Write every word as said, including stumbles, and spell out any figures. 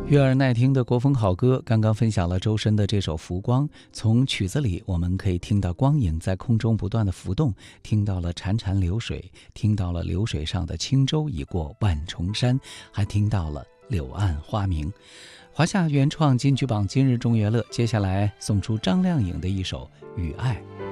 悦耳耐听的国风好歌，刚刚分享了周深的这首《浮光》。从曲子里，我们可以听到光影在空中不断的浮动，听到了潺潺流水，听到了流水上的轻舟已过万重山，还听到了柳暗花明。华夏原创金曲榜今日中乐乐，接下来送出张靓颖的一首《雨爱》。